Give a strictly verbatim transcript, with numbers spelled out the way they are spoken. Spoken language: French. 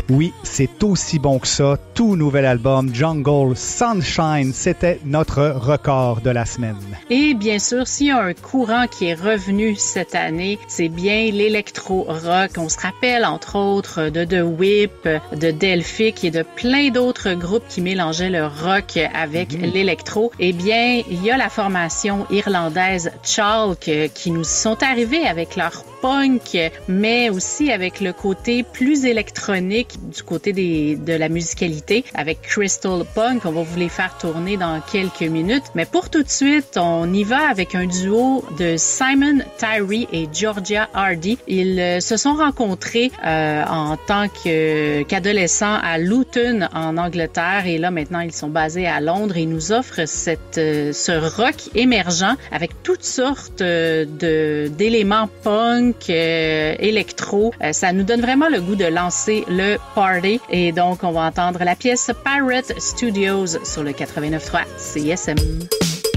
Oui, c'est aussi bon que ça. Tout nouvel album, Jungle Sunshine, c'était notre record de la semaine. Et bien sûr, s'il y a un courant qui est revenu cette année, c'est bien l'électro-rock. On se rappelle, entre autres, de The Whip, de Delphic et de plein d'autres groupes qui mélangeaient le rock avec mmh. l'électro. Eh bien, il y a la formation irlandaise Chalk qui nous sont arrivés avec leur punk, mais aussi avec le côté plus électronique du côté des, de la musicalité avec Crystal Punk. On va vous les faire tourner dans quelques minutes. Mais pour tout de suite, on y va avec un duo de Simon Tyree et Georgia Hardy. Ils euh, se sont rencontrés euh, en tant que, qu'adolescents à Luton en Angleterre et là maintenant ils sont basés à Londres et ils nous offrent cette, euh, ce rock émergent avec toutes sortes euh, de, d'éléments punk, euh, électro. Euh, ça nous donne vraiment le goût de lancer le party et donc on va entendre la pièce Pirate Studios sur le quatre-vingt-neuf point trois C I S M.